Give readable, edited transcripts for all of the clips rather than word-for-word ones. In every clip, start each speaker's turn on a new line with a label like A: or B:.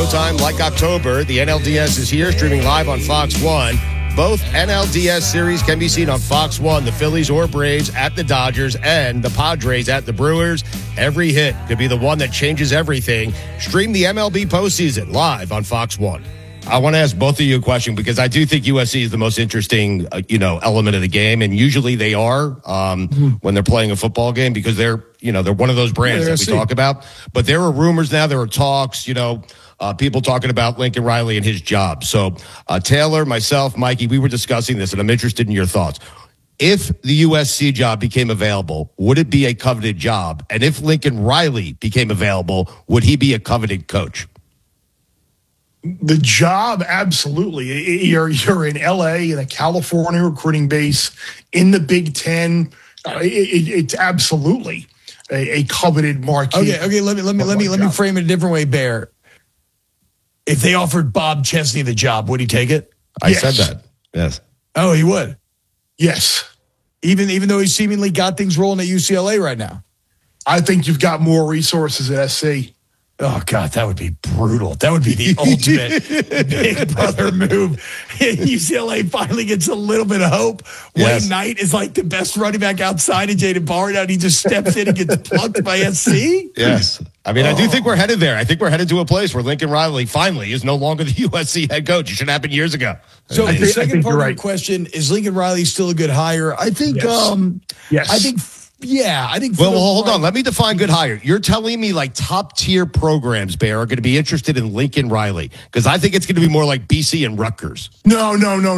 A: Showtime like October. The NLDS is here, streaming live on Fox 1. Both NLDS series can be seen on Fox 1. The Phillies or Braves at the Dodgers and the Padres at the Brewers. Every hit could be the one that changes everything. Stream the MLB postseason live on Fox 1. I want to ask both of you a question because I do think USC is the most interesting, element of the game, and usually they are when they're playing a football game because they're one of those brands that we talk about. But there are rumors now, there are talks, people talking about Lincoln Riley and his job. So Taylor, myself, Mikey, we were discussing this, and I'm interested in your thoughts. If the USC job became available, would it be a coveted job? And if Lincoln Riley became available, would he be a coveted coach?
B: The job, absolutely. You're in L.A. in a California recruiting base in the Big Ten. It's absolutely a coveted marquee.
C: Okay. Let me frame it a different way, Bear. If they offered Bob Chesney the job, would he take it?
A: I said that. Yes.
C: Oh, he would.
B: Yes.
C: Even though he's seemingly got things rolling at UCLA right now.
B: I think you've got more resources at SC.
C: Oh, God, that would be brutal. That would be the ultimate big brother move. UCLA finally gets a little bit of hope.
A: Yes.
C: Wayne Knight is like the best running back outside of Jaden Barr, and he just steps in and gets plucked by SC.
A: Yes. I mean, I do think we're headed there. I think we're headed to a place where Lincoln Riley finally is no longer the USC head coach. It should happen years ago.
C: So the second part of the question, is Lincoln Riley still a good hire? I think,
B: yes.
C: I think.
A: Well, hold on. Let me define good hire. You're telling me like top tier programs, Bear, are going to be interested in Lincoln Riley because I think it's going to be more like BC and Rutgers.
B: No.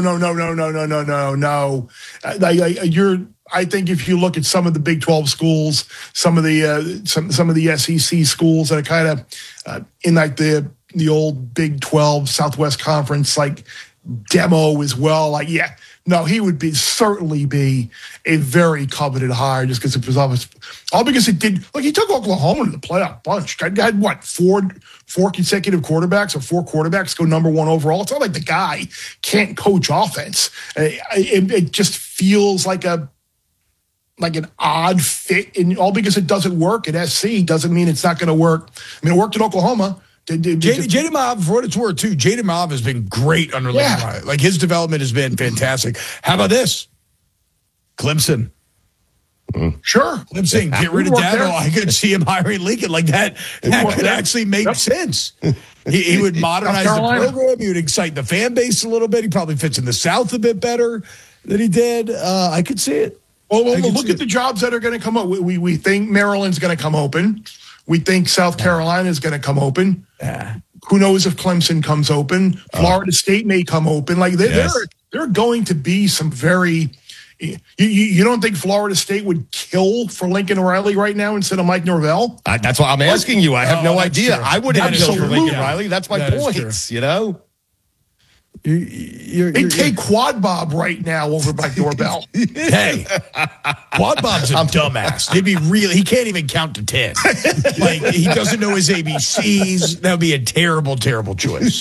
B: I think if you look at some of the Big 12 schools, some of the SEC schools that are kind of in like the old Big 12 Southwest Conference, like demo as well. Like, yeah. No, he would certainly be a very coveted hire just because it was all because it did. Like he took Oklahoma to the playoff bunch. Had what four consecutive quarterbacks or four quarterbacks go number one overall. It's not like the guy can't coach offense. It just feels like an odd fit, and all because it doesn't work at SC doesn't mean it's not going to work. I mean, it worked at Oklahoma.
C: Jaden Maab, for what it's worth, too, Jaden Maab has been great under Lincoln Riley. Like, his development has been fantastic. How about this? Clemson.
B: Sure.
C: Clemson, get rid of Dabo. I could see him hiring Lincoln like that. That could actually make sense. He would modernize the program. He would excite the fan base a little bit. He probably fits in the South a bit better than he did. I could see it.
B: Well, look at the jobs that are going to come up. We think Maryland's going to come open. We think South Carolina is going to come open. Who knows if Clemson comes open? Florida State may come open. Like there are going to be some very. You don't think Florida State would kill for Lincoln Riley right now instead of Mike Norvell?
A: That's why I'm asking you. I have no idea.
C: True.
A: I wouldn't kill for Lincoln Riley. That's my point. You know.
B: They take Quad Bob right now over Mike Norvell.
C: Hey, Quad Bob's a dumbass. He can't even count to 10. Like, he doesn't know his ABCs. That would be a terrible, terrible choice.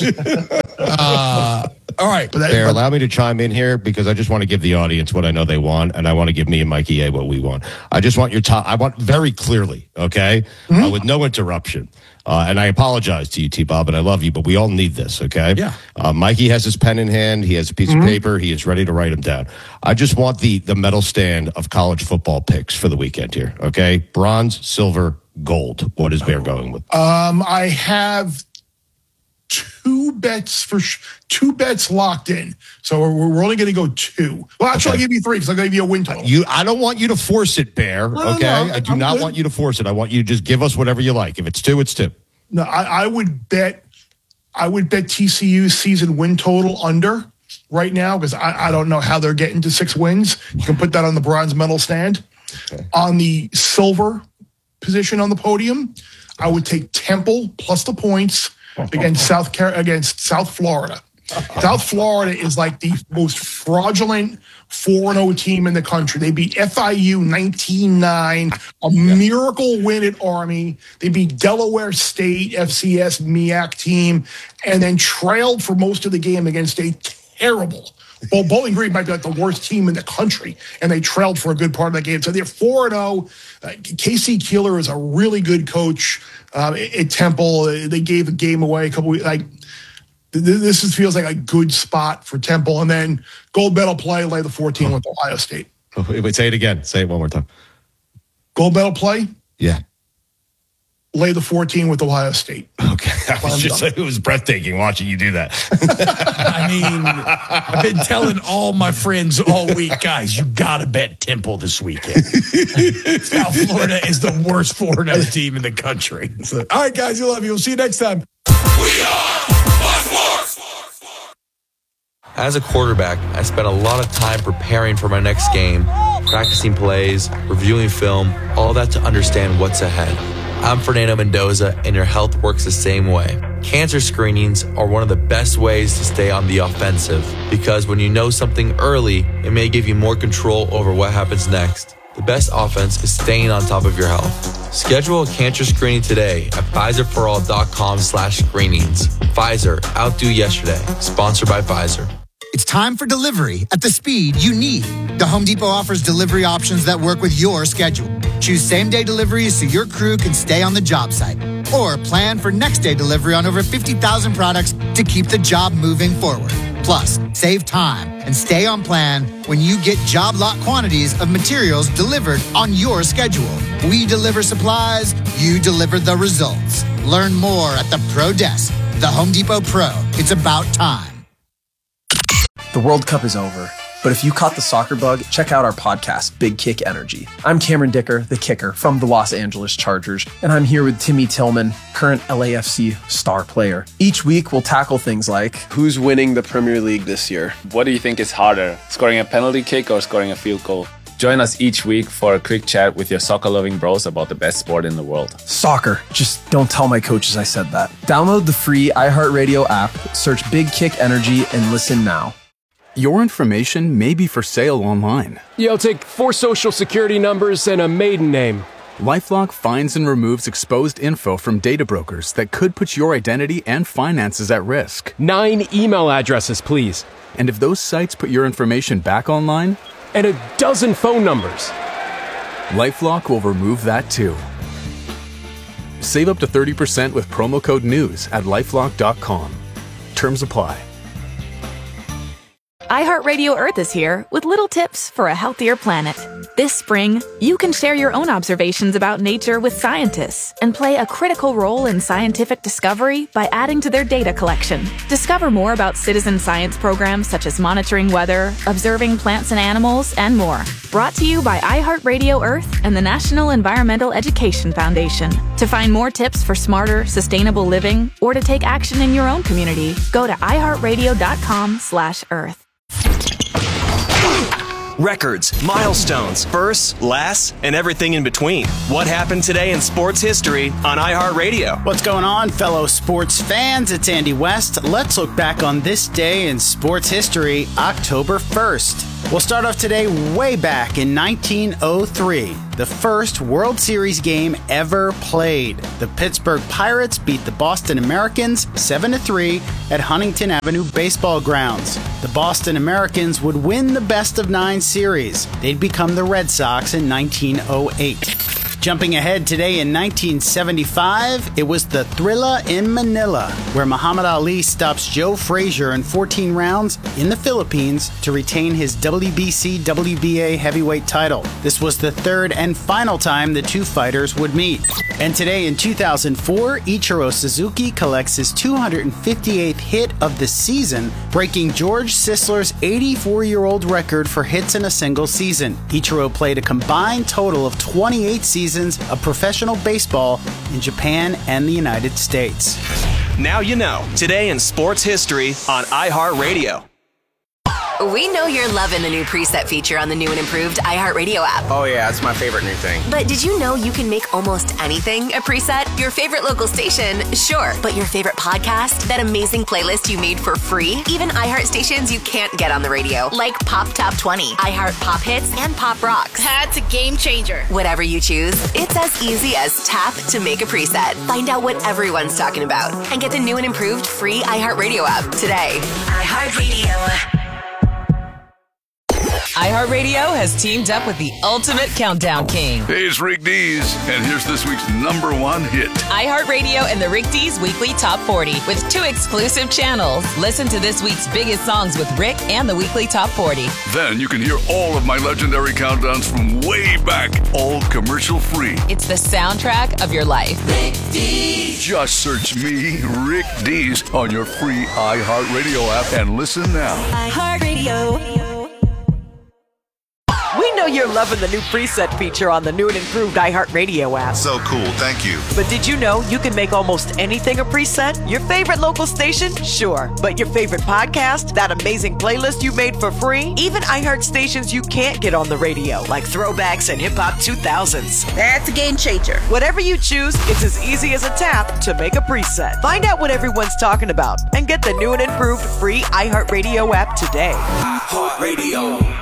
C: All right.
A: Bear, allow me to chime in here because I just want to give the audience what I know they want, and I want to give me and Mikey A what we want. I just want I want very clearly, okay, with no interruption. And I apologize to you, T-Bob, and I love you, but we all need this, okay?
C: Yeah.
A: Mikey has his pen in hand. He has a piece of paper. He is ready to write them down. I just want the medal stand of college football picks for the weekend here, okay? Bronze, silver, gold. What is Bear going with?
B: I have two bets locked in. So we're only going to go two. Well, actually, I'll give you three because I'm going to give you a win total.
A: I don't want you to force it, Bear, okay? No, I do not want you to force it. I want you to just give us whatever you like. If it's two, it's two.
B: No, I would bet TCU's season win total under right now because I don't know how they're getting to 6 wins. You can put that on the bronze medal stand. Okay. On the silver position on the podium, I would take Temple plus the points against South Florida. South Florida is like the most fraudulent 4-0 team in the country. They beat FIU 19-9, a miracle win at Army. They beat Delaware State, FCS, MEAC team, and then trailed for most of the game against a terrible. Well, Bowling Green might be like the worst team in the country, and they trailed for a good part of the game. So they're 4-0. Casey Keeler is a really good coach. At Temple, they gave a game away a couple weeks. Like this feels like a good spot for Temple. And then gold medal play, lay the 14 with Ohio State.
A: Wait, say it again. Say it one more time.
B: Gold medal play?
A: Yeah.
B: Lay the 14 with Ohio State.
A: Okay. It was breathtaking watching you do that.
C: I mean, I've been telling all my friends all week, guys, you got to bet Temple this weekend. South Florida is the worst 4-0 team in the country. So, all right, guys, we love you. We'll see you next time.
D: We are Fox Sports.
E: As a quarterback, I spent a lot of time preparing for my next game, practicing plays, reviewing film, all that to understand what's ahead. I'm Fernando Mendoza, and your health works the same way. Cancer screenings are one of the best ways to stay on the offensive, because when you know something early, it may give you more control over what happens next. The best offense is staying on top of your health. Schedule a cancer screening today at Pfizerforall.com/screenings. Pfizer, outdo yesterday. Sponsored by Pfizer.
F: It's time for delivery at the speed you need. The Home Depot offers delivery options that work with your schedule. Choose same-day deliveries so your crew can stay on the job site. Or plan for next-day delivery on over 50,000 products to keep the job moving forward. Plus, save time and stay on plan when you get job lot quantities of materials delivered on your schedule. We deliver supplies, you deliver the results. Learn more at the Pro Desk. The Home Depot Pro. It's about time.
G: The World Cup is over, but if you caught the soccer bug, check out our podcast, Big Kick Energy. I'm Cameron Dicker, the kicker from the Los Angeles Chargers, and I'm here with Timmy Tillman, current LAFC star player. Each week, we'll tackle things like,
H: who's winning the Premier League this year? What do you think is harder, scoring a penalty kick or scoring a field goal? Join us each week for a quick chat with your soccer-loving bros about the best sport in the world.
G: Soccer. Just don't tell my coaches I said that. Download the free iHeartRadio app, search Big Kick Energy, and listen now.
I: Your information may be for sale online.
J: Yeah, I'll take 4 social security numbers and a maiden name.
I: LifeLock finds and removes exposed info from data brokers that could put your identity and finances at risk.
J: 9 email addresses, please.
I: And if those sites put your information back online?
J: And a dozen phone numbers.
I: LifeLock will remove that too. Save up to 30% with promo code NEWS at LifeLock.com. Terms apply.
K: iHeartRadio Earth is here with little tips for a healthier planet. This spring, you can share your own observations about nature with scientists and play a critical role in scientific discovery by adding to their data collection. Discover more about citizen science programs such as monitoring weather, observing plants and animals, and more. Brought to you by iHeartRadio Earth and the National Environmental Education Foundation. To find more tips for smarter, sustainable living or to take action in your own community, go to iHeartRadio.com/Earth.
L: Records, milestones, firsts, lasts, and everything in between. What happened today in sports history on iHeartRadio?
M: What's going on, fellow sports fans? It's Andy West. Let's look back on this day in sports history, October 1st. We'll start off today way back in 1903, the first World Series game ever played. The Pittsburgh Pirates beat the Boston Americans 7-3 at Huntington Avenue Baseball Grounds. The Boston Americans would win the best-of-9 series. They'd become the Red Sox in 1908. Jumping ahead today in 1975, it was the Thrilla in Manila, where Muhammad Ali stops Joe Frazier in 14 rounds in the Philippines to retain his WBC-WBA heavyweight title. This was the third and final time the two fighters would meet. And today in 2004, Ichiro Suzuki collects his 258th hit of the season, breaking George Sisler's 84-year-old record for hits in a single season. Ichiro played a combined total of 28 seasons of professional baseball in Japan and the United States.
L: Now you know, today in sports history on iHeartRadio.
N: We know you're loving the new preset feature on the new and improved iHeartRadio app.
O: Oh yeah, it's my favorite new thing.
N: But did you know you can make almost anything a preset? Your favorite local station, sure. But your favorite podcast? That amazing playlist you made for free? Even iHeart stations you can't get on the radio, like Pop Top 20, iHeart Pop Hits, and Pop Rocks.
P: That's a game changer.
N: Whatever you choose, it's as easy as tap to make a preset. Find out what everyone's talking about and get the new and improved free iHeartRadio app today.
P: iHeartRadio.
O: iHeartRadio has teamed up with the ultimate countdown king.
P: Hey, it's Rick Dees, and here's this week's #1 hit.
O: iHeartRadio and the Rick Dees Weekly Top 40 with 2 exclusive channels. Listen to this week's biggest songs with Rick and the Weekly Top 40.
P: Then you can hear all of my legendary countdowns from way back, all commercial free.
O: It's the soundtrack of your life.
P: Rick Dees. Just search me, Rick Dees, on your free iHeartRadio app and listen now.
O: iHeartRadio.
Q: We know you're loving the new preset feature on the new and improved iHeartRadio app.
R: So cool, thank you.
Q: But did you know you can make almost anything a preset? Your favorite local station? Sure. But your favorite podcast? That amazing playlist you made for free? Even iHeart stations you can't get on the radio, like throwbacks and hip-hop 2000s.
S: That's a game changer.
Q: Whatever you choose, it's as easy as a tap to make a preset. Find out what everyone's talking about and get the new and improved free iHeartRadio app today.
D: iHeartRadio.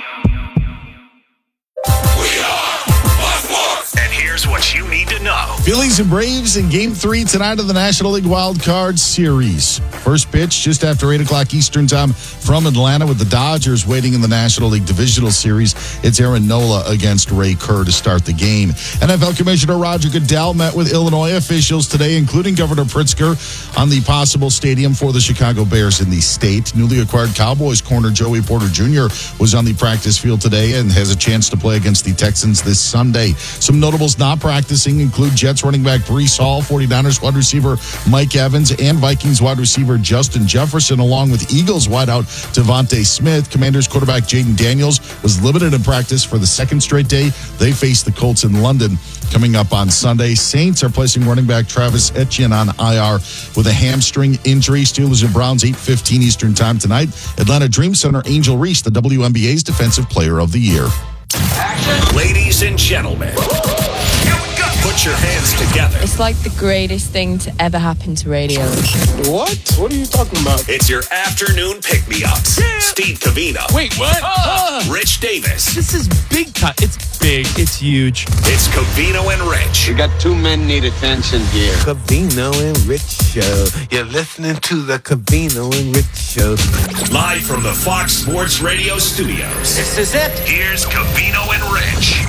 T: And here's what you need to know.
U: Phillies and Braves in Game 3 tonight of the National League Wild Card Series. First pitch just after 8 o'clock Eastern Time from Atlanta with the Dodgers waiting in the National League Divisional Series. It's Aaron Nola against Ray Kerr to start the game. NFL Commissioner Roger Goodell met with Illinois officials today, including Governor Pritzker, on the possible stadium for the Chicago Bears in the state. Newly acquired Cowboys corner Joey Porter Jr. was on the practice field today and has a chance to play against the Texans this Sunday. Some notables not practicing include Jets running back Breece Hall, 49ers wide receiver Mike Evans, and Vikings wide receiver Justin Jefferson, along with Eagles wideout Devontae Smith. Commanders quarterback Jaden Daniels was limited in practice for the second straight day. They face the Colts in London coming up on Sunday. Saints are placing running back Travis Etienne on IR with a hamstring injury. Steelers and Browns, 8:15 Eastern Time tonight. Atlanta Dream Center Angel Reese, the WNBA's Defensive Player of the Year.
T: Action. Ladies and gentlemen, put your hands together.
V: It's like the greatest thing to ever happen to radio.
T: What? What are you talking about? It's your afternoon pick-me-ups. Yeah. Steve Covino.
W: Wait, what?
T: Rich Davis.
W: This is big time. It's big. It's huge.
T: It's Covino and Rich.
X: We got 2 men need attention here.
Y: Covino and Rich Show. You're listening to the Covino and Rich Show.
T: Live from the Fox Sports Radio studios.
X: This is it.
T: Here's Covino and Rich.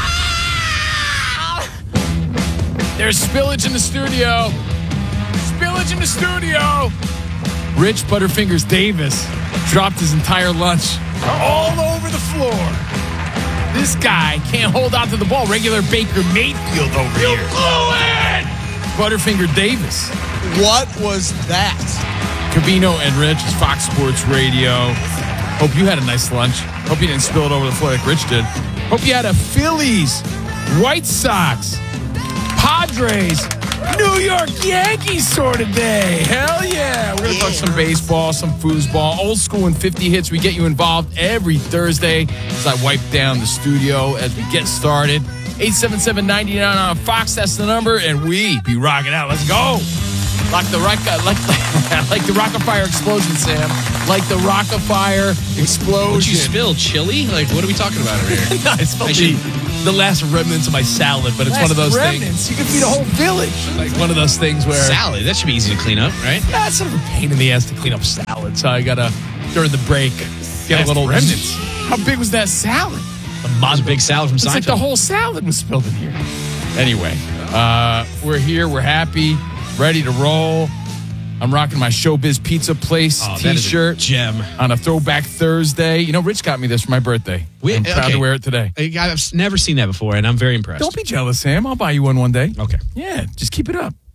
W: There's spillage in the studio. Spillage in the studio. Rich Butterfingers Davis dropped his entire lunch all over the floor. This guy can't hold on to the ball. Regular Baker Mayfield over here. You blew it! Butterfinger Davis.
C: What was that?
W: Covino and Rich is Fox Sports Radio. Hope you had a nice lunch. Hope you didn't spill it over the floor like Rich did. Hope you had a Phillies, White Sox, Padres, New York Yankees sort of day. Hell yeah. We're going to talk some baseball, some foosball, old school and 50 hits. We get you involved every Thursday as I wipe down the studio as we get started. 877-99 on Fox, that's the number, and we be rocking out. Let's go. Like the Rock-a-Fire explosion, Sam. Like the Rock-a-Fire explosion.
Z: What'd you spill? Chili? Like, what are we talking about over here?
W: No, I spilled the last remnants of my salad, but it's one of those things. You can feed a whole village. Like one of those things where
Z: salad, that should be easy to clean up, right?
W: That's sort of a pain in the ass to clean up salad. So I gotta during the break get a little remnants. How big was that salad?
Z: It was a big salad from Seinfeld.
W: It's like the whole salad was spilled in here. Anyway, we're here. We're happy, ready to roll. I'm rocking my Showbiz Pizza Place T-shirt
Z: gem
W: on a Throwback Thursday. You know, Rich got me this for my birthday. I'm proud to wear it today.
Z: I've never seen that before, and I'm very impressed.
W: Don't be jealous, Sam. I'll buy you one day.
Z: Okay.
W: Yeah, just keep it up.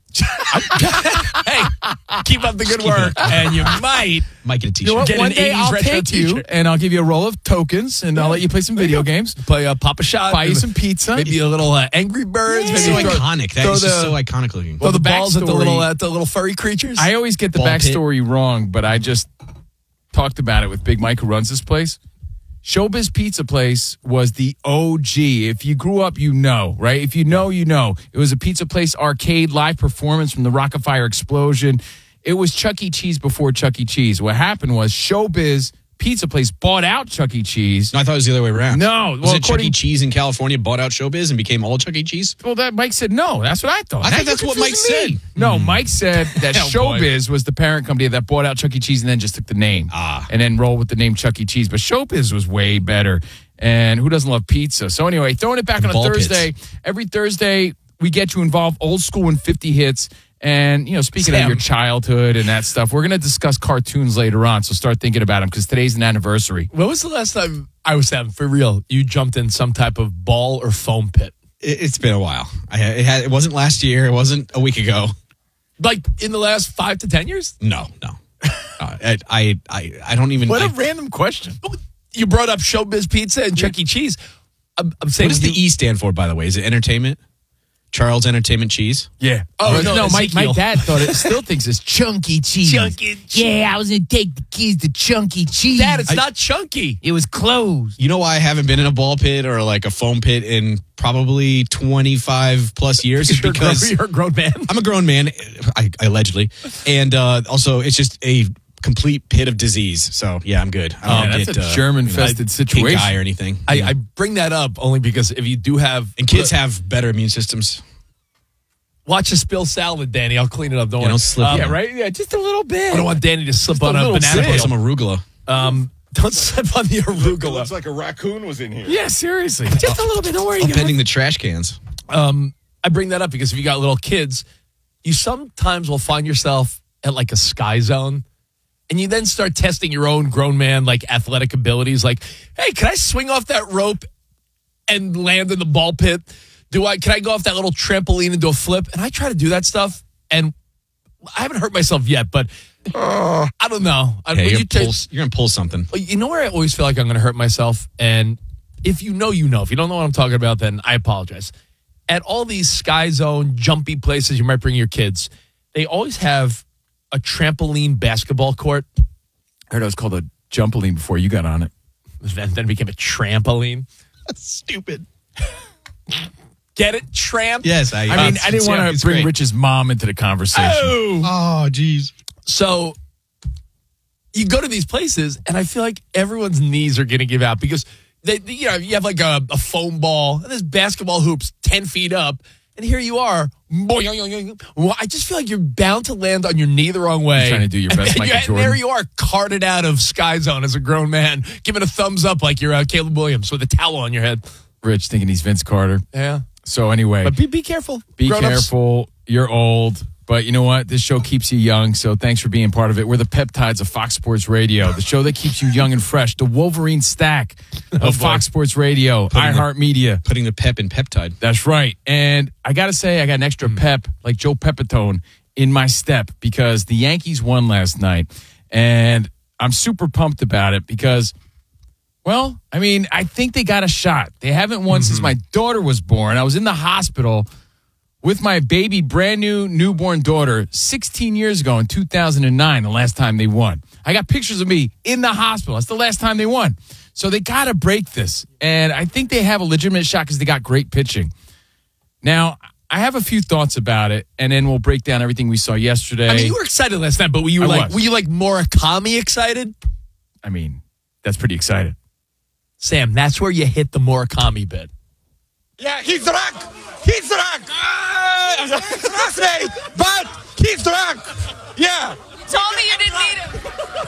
W: Hey, keep up the good work, and you might
Z: get a T-shirt.
W: You know what? One day I'll take you, and I'll give you a roll of tokens, and I'll let you play some video games. Play Papa Shot. Buy you some pizza. Maybe a little Angry Birds.
Z: It's so iconic. That is just so iconic looking.
W: Throw the balls at the little furry creatures. I always get the backstory wrong, but I just talked about it with Big Mike, who runs this place. Showbiz Pizza Place was the OG. If you grew up, you know, right? If you know, you know. It was a Pizza Place arcade live performance from the Rock-a-Fire explosion. It was Chuck E. Cheese before Chuck E. Cheese. What happened was Showbiz pizza place bought out Chuck E. Cheese.
Z: No, I thought it was the other way around.
W: No.
Z: Was it Chuck E. Cheese in California bought out Showbiz and became all Chuck E. Cheese?
W: Well, that Mike said no. That's what I thought.
Z: I thought that's what Mike said.
W: No, Mike said that Showbiz was the parent company that bought out Chuck E. Cheese and then just took the name. And then rolled with the name Chuck E. Cheese. But Showbiz was way better. And who doesn't love pizza? So anyway, throwing it back on a Thursday. Every Thursday, we get you involved. Old school and 50 hits. And, speaking of your childhood and that stuff, we're going to discuss cartoons later on. So start thinking about them because today's an anniversary.
A: When was the last time, I was having, for real, you jumped in some type of ball or foam pit?
Z: It's been a while. It wasn't last year. It wasn't a week ago.
A: Like in the last 5 to 10 years?
Z: No. I don't even.
A: What a random question. You brought up Showbiz Pizza and Chuck E. Cheese. I'm saying,
Z: what does the E stand for, by the way? Is it entertainment? Charles Entertainment Cheese?
W: Yeah.
A: Oh,
W: no, my dad still thinks it's Chunky Cheese.
A: Chunky Cheese.
W: Yeah, I was going to take the keys to Chunky Cheese.
A: Dad, it's not chunky.
W: It was closed.
Z: You know why I haven't been in a ball pit or like a foam pit in probably 25 plus years? Is because
A: you're a grown man.
Z: I'm a grown man, allegedly. And also, it's just a complete pit of disease. So, yeah, I'm good. I don't
W: that's a germ-infested situation.
Z: Pink eye or anything.
A: I bring that up only because if you do have...
Z: And kids have better immune systems.
A: Watch a spill salad, Danny. I'll clean it up. Don't worry.
Z: Don't slip.
W: Yeah, right? Yeah, just a little bit.
A: I don't want Danny to slip on a banana
Z: Peel.
A: peel.
Z: Some arugula.
A: Don't slip on the arugula.
B: Looks like a raccoon was in here.
W: Yeah, seriously. Just a little bit. Don't worry.
Z: I'm bending the trash cans.
A: I bring that up because if you got little kids, you sometimes will find yourself at like a Sky Zone. And you then start testing your own grown man, like athletic abilities. Like, hey, can I swing off that rope and land in the ball pit? Can I go off that little trampoline and do a flip? And I try to do that stuff. And I haven't hurt myself yet, but I don't know.
Z: Hey, you're going to pull something.
A: You know where I always feel like I'm going to hurt myself? And if you know, you know. If you don't know what I'm talking about, then I apologize. At all these Sky Zone, jumpy places you might bring your kids, they always have a trampoline basketball court.
W: I heard it was called a jumpoline before you got on it.
A: Then it became a trampoline.
Z: That's stupid.
A: Get it? Tramp?
Z: Yes.
W: I didn't want to bring Rich's mom into the conversation.
Z: Oh, geez.
A: So you go to these places, and I feel like everyone's knees are going to give out because you have like a foam ball, and there's basketball hoops 10 feet up, and here you are. Well, I just feel like you're bound to land on your knee the wrong way.
W: You're trying to do your best, Michael Jordan.
A: And there you are, carted out of Sky Zone as a grown man, giving a thumbs up like you're Caleb Williams with a towel on your head.
W: Rich thinking he's Vince Carter.
A: Yeah.
W: So anyway.
A: But be careful.
W: Be
A: Grown-ups.
W: Careful. You're old. But you know what? This show keeps you young, so thanks for being part of it. We're the Peptides of Fox Sports Radio, the show that keeps you young and fresh, the Wolverine stack of Fox Sports Radio, iHeartMedia.
Z: Putting the pep in peptide.
W: That's right. And I got to say, I got an extra pep, like Joe Pepitone, in my step because the Yankees won last night. And I'm super pumped about it because, well, I mean, I think they got a shot. They haven't won since my daughter was born. I was in the hospital with my baby, brand new newborn daughter 16 years ago in 2009, the last time they won. I got pictures of me in the hospital. That's the last time they won. So they got to break this. And I think they have a legitimate shot because they got great pitching. Now, I have a few thoughts about it, and then we'll break down everything we saw yesterday.
A: I mean, you were excited last night, but were you like Murakami excited?
W: I mean, that's pretty excited.
A: Sam, that's where you hit the Murakami bit.
B: Yeah, he's drunk. He's drunk. Last name, but he's drunk. Yeah.
O: Told me you didn't need him.